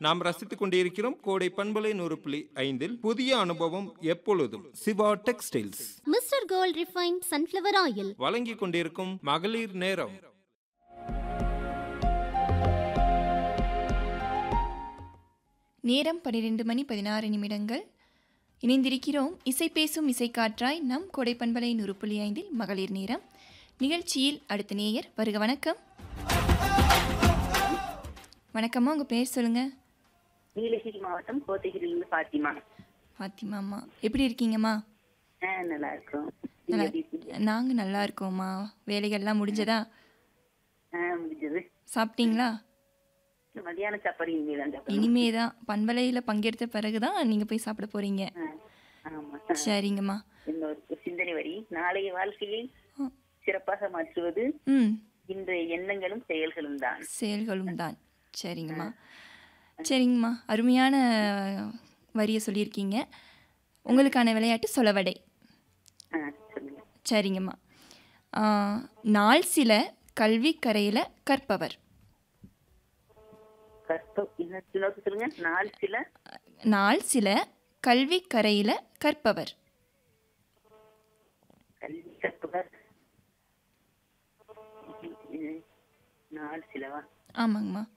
நாம் ரசித்துக் கொண்டிருக்கிறோம் கோடை பண்பலை 100.5 புதிய அனுபவம் எப்பொழுதும் Siva textiles mister gold refine sunflower oil வழங்கிக் கொண்டிருக்கும் மகளிர் நேரம். நேரம் 12:16 இணைந்திருக்கிறோம். இசை பேசும் இசைக்காற்றாய் நம் கோடை பண்பலை 100.5 மகளிர் நேரம் நிகழ்ச்சியில் அடுத்த நேயர். வருக. வணக்கம். வணக்கம்மா, உங்கள் பேர் சொல்லுங்கள். நீலகிரி மாவட்டம் கோத்தகிரிலிருந்து பாத்திமா. பாத்திமாம்மா, எப்படி இருக்கீங்கம்மா? நல்லா இருக்கோம். நாங்கள் நல்லா இருக்கோம்மா. வேலைகள்லாம் முடிஞ்சதா? முடிஞ்சது. சாப்பிட்டீங்களா? மதியான சாப்பாடு இனிமே தான். பண்பலையில் பங்கெடுத்த பிறகு தான் நீங்கள் போய் சாப்பிட போகிறீங்க. சரிங்கம்மா. இன்னொரு சிந்தனை வரி, நாளைய வாழ்க்கையை சிறப்பாக மாற்றுவது இன்றைய எண்ணங்களும் செயல்களும் தான். செயல்களும் தான். சரிங்கம்மா. சரிங்கம்மா, அருமையான வரியை சொல்லியிருக்கீங்க. உங்களுக்கான விளையாட்டு சொலவடை. சரிங்கம்மா. நாள் சில கல்வி கரையில் கற்பவர். நாள் சில கல்வி கரையில் கற்பவர். ஆமாங்கம்மா.